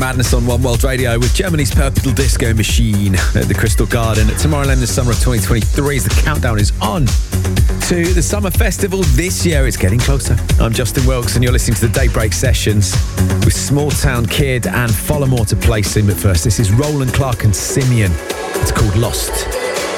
Madness on One World Radio with Germany's Purple Disco Machine at the Crystal Garden at Tomorrowland this summer of 2023 as the countdown is on to the Summer Festival this year. It's getting closer. I'm Justin Wilkes and you're listening to the Daybreak Sessions with Small Town Kid and Follow More to play soon. But first, this is Roland Clark and Simeon. It's called Lost.